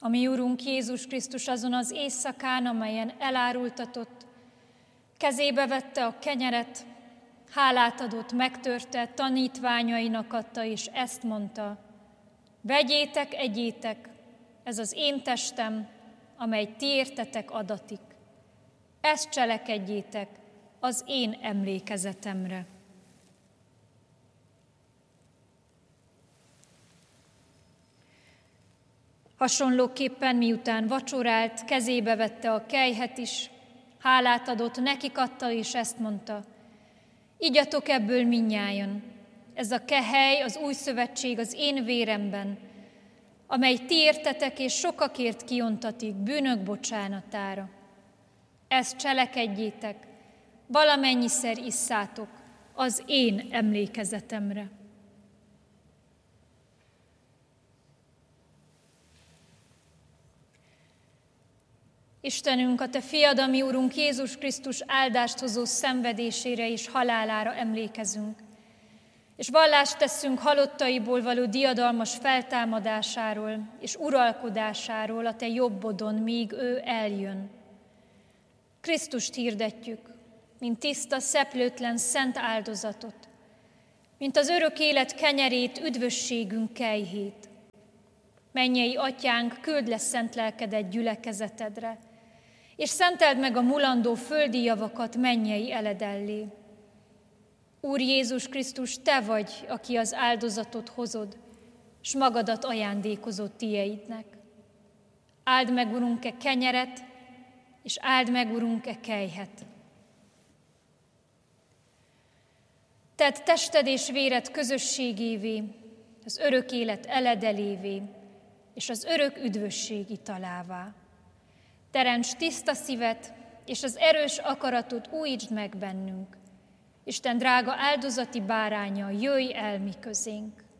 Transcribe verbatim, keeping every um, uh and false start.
A mi Urunk Jézus Krisztus azon az éjszakán, amelyen elárultatott, kezébe vette a kenyeret, hálát adott, megtörte, tanítványainak adta, és ezt mondta: vegyétek, egyétek, ez az én testem, amely ti értetek adatik. Ezt cselekedjétek az én emlékezetemre. Hasonlóképpen, miután vacsorált, kezébe vette a kelyhet is, hálát adott, nekik adta, és ezt mondta: igyatok ebből mindnyájan, ez a kehely, az új szövetség az én véremben, amely ti értetek és sokakért kiontatik bűnök bocsánatára. Ezt cselekedjétek, valamennyiszer isszátok az én emlékezetemre. Istenünk, a Te fiad, a mi Urunk Jézus Krisztus áldást hozó szenvedésére és halálára emlékezünk, és vallást teszünk halottaiból való diadalmas feltámadásáról és uralkodásáról a Te jobbodon, míg ő eljön. Krisztust hirdetjük, mint tiszta, szeplőtlen, szent áldozatot, mint az örök élet kenyerét, üdvösségünk kelyhét. Mennyei Atyánk, küld le szent lelkedet gyülekezetedre, és szenteld meg a mulandó földi javakat mennyei eledellé. Úr Jézus Krisztus, Te vagy, aki az áldozatot hozod, s magadat ajándékozod tieidnek. Áld meg, Urunk, e kenyeret, és áld meg, Urunk, e kelyhet. Tedd tested és véred közösségévé, az örök élet eledelévé, és az örök üdvösség italává. Teremts tiszta szívet, és az erős akaratot újítsd meg bennünk. Isten drága áldozati báránya, jöjj el mi közénk.